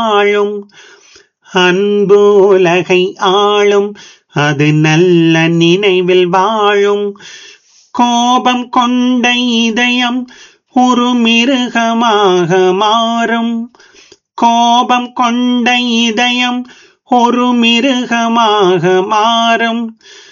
ஆளும் அன்பு உலகை ஆளும் அது நல்ல நினைவில் வாழும் கோபம் கொண்ட இதயம் ஒரு மிருகமாக மாறும் கோபம் கொண்ட இதயம் ஒரு மிருகமாக மாறும்